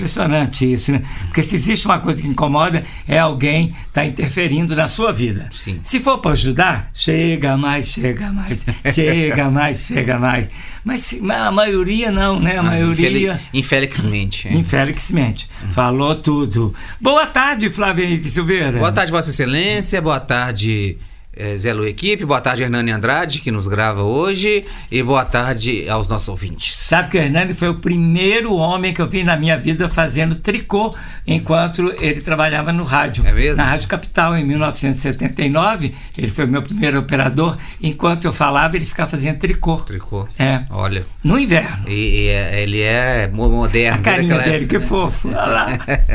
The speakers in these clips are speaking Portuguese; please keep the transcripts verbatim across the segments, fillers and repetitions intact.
impressionante isso, né? Porque se existe uma coisa que incomoda, é alguém estar tá interferindo na sua vida. Sim. Se for para ajudar, chega mais, chega mais, chega mais, chega mais. Mas a maioria não, né? A ah, maioria... Infelizmente. É. Infelizmente. Hum. Falou tudo. Boa tarde, Flávio Henrique Silveira. Boa tarde, Vossa Excelência. Boa tarde... É, Zé Lu Equipe, boa tarde Hernani Andrade, que nos grava hoje, e boa tarde aos nossos ouvintes. Sabe que o Hernani foi o primeiro homem que eu vi na minha vida fazendo tricô enquanto ele trabalhava no rádio. É mesmo? Na Rádio Capital, em mil novecentos e setenta e nove, ele foi o meu primeiro operador. Enquanto eu falava, ele ficava fazendo tricô. Tricô? É. Olha. No inverno. E, e ele é moderno. A carinha dele, época, que né? fofo. Olha lá.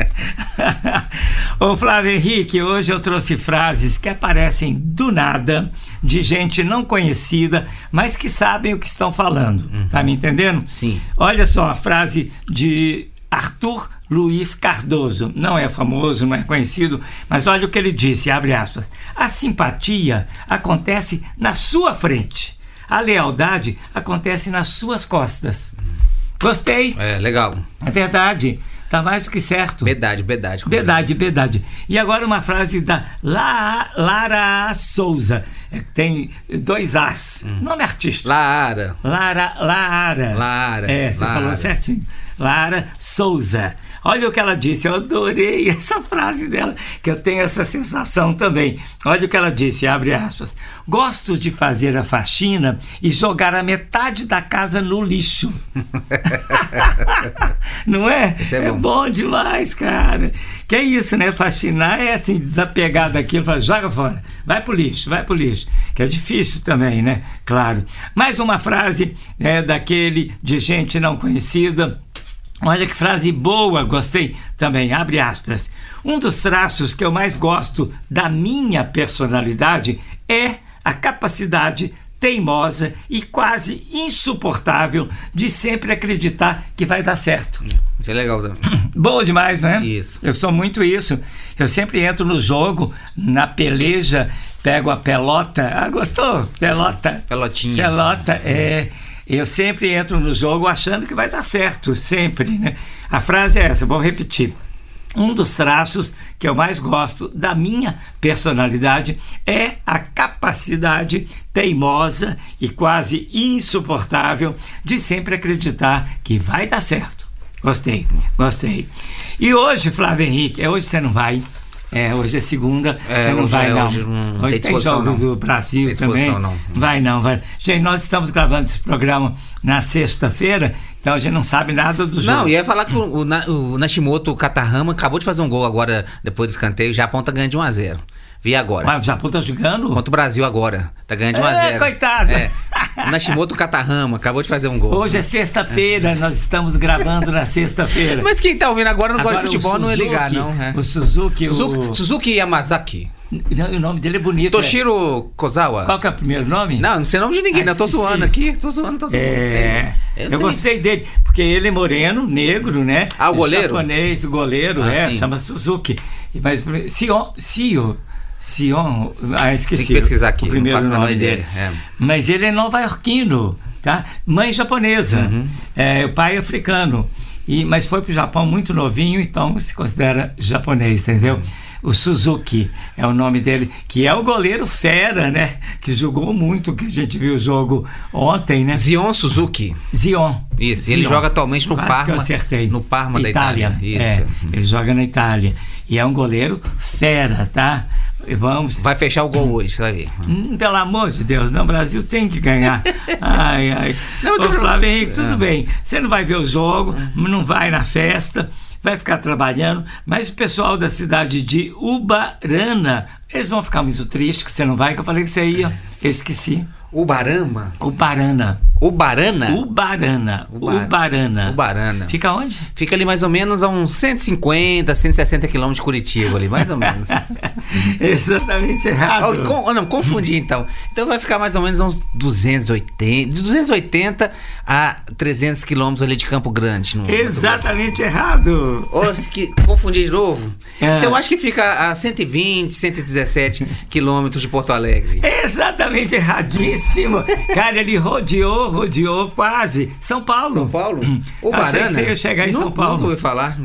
Ô Flávio Henrique, hoje eu trouxe frases que aparecem do nada, de gente não conhecida, mas que sabem o que estão falando. Uhum. Tá me entendendo? Sim. Olha só a frase de Arthur Luiz Cardoso. Não é famoso, não é conhecido, mas olha o que ele disse, abre aspas. A simpatia acontece na sua frente. A lealdade acontece nas suas costas. Gostei. É, legal. É verdade. Tá mais do que certo. Verdade, verdade. Verdade, verdade. E agora uma frase da La, Lara Souza. É, tem dois As. Hum. Nome artístico. Lara. Lara, Lara. Lara. É, você Lara. falou certinho. Lara Souza. Olha o que ela disse, eu adorei essa frase dela, que eu tenho essa sensação também. Olha o que ela disse, abre aspas. Gosto de fazer a faxina e jogar a metade da casa no lixo. Não é? Isso é bom. É bom demais, cara. Que é isso, né? Faxinar é assim, desapegar daquilo, fala, joga fora, vai pro lixo, vai pro lixo. Que é difícil também, né? Claro. Mais uma frase é, daquele de gente não conhecida. Olha que frase boa, gostei também, abre aspas. Um dos traços que eu mais gosto da minha personalidade é a capacidade teimosa e quase insuportável de sempre acreditar que vai dar certo. Isso é legal também. Boa demais, não é? Isso. Eu sou muito isso. Eu sempre entro no jogo, na peleja, pego a pelota. Ah, gostou? Pelota. Pelotinha. Pelota, é... Eu sempre entro no jogo achando que vai dar certo, sempre, né? A frase é essa, vou repetir. Um dos traços que eu mais gosto da minha personalidade é a capacidade teimosa e quase insuportável de sempre acreditar que vai dar certo. Gostei, gostei. E hoje, Flávio Henrique, hoje você não vai... É, hoje é segunda, é, você não hoje vai é, não. Hoje não hoje tem tem jogo não. do Brasil também. Não. Vai não, vai. Gente, nós estamos gravando esse programa na sexta-feira, então a gente não sabe nada do jogo. Não, ia falar que o, o, o Nashimoto Katahama acabou de fazer um gol agora, depois do escanteio, já aponta ganha de um a zero. Vi agora. Mas o Japão tá jogando? Contra o Brasil agora. Tá ganhando de um a zero. É, coitado. É. O Nashimoto Katahama acabou de fazer um gol. Hoje é sexta-feira, é. Nós estamos gravando na sexta-feira. Mas quem tá ouvindo agora não agora, gosta de futebol, Suzuki, não ia ligar, não. É. O Suzuki... Suzuki, o... Suzuki Yamazaki. Não, o nome dele é bonito. Toshiro é. Kozawa. Qual que é o primeiro nome? Não, não sei o nome de ninguém, ah, não. Eu tô zoando aqui. Tô zoando todo mundo. É. Eu, eu gostei dele, porque ele é moreno, negro, né? Ah, o goleiro? Japonês, o goleiro, ah, é, sim. Chama Suzuki. Mas Sion, Sio, Sion, ah, esqueci. Tem que pesquisar aqui, o primeiro não faço nome dele. É. Mas ele é nova-iorquino, tá? Mãe japonesa, uhum. é, o pai africano. E, mas foi pro Japão muito novinho, então se considera japonês, entendeu? Uhum. O Suzuki é o nome dele, que é o goleiro fera, né? Que jogou muito, que a gente viu o jogo ontem, né? Zion Suzuki. Zion. Isso, Zion. Ele joga atualmente no Quase Parma. Que eu acertei. No Parma Itália. da Itália. Isso. É, ele joga na Itália. E é um goleiro fera, tá? Vamos. Vai fechar o gol hoje, você vai ver. Hum, pelo amor de Deus, não, o Brasil tem que ganhar. Ai, ai. Não, Ô, Flávio Henrique, tudo é. bem. Você não vai ver o jogo, não vai na festa, vai ficar trabalhando, mas o pessoal da cidade de Ubarana, eles vão ficar muito tristes que você não vai, que eu falei que você ia. Eu esqueci. Ubarama? Ubarana. Ubarana? Ubarana. Ubar... Ubarana. Ubarana. Fica onde? Fica ali mais ou menos a uns cento e cinquenta, cento e sessenta quilômetros de Curitiba ali, mais ou menos. Exatamente errado. Oh, com, não, confundi então. Então vai ficar mais ou menos a uns duzentos e oitenta, de duzentos e oitenta a trezentos quilômetros ali de Campo Grande. No, Exatamente errado. Oh, que, confundi de novo. É. Então eu acho que fica a cento e vinte, cento e dezessete quilômetros de Porto Alegre. Exatamente erradíssimo. Cara, ele rodeou, rodeou quase. São Paulo. São Paulo? Hum. Achei que você ia chegar em não, São Paulo. Nunca ouvi falar.